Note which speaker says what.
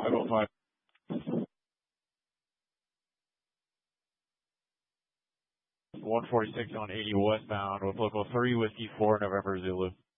Speaker 1: 505. 146 on 80 westbound with local 3 Whiskey 4 November Zulu.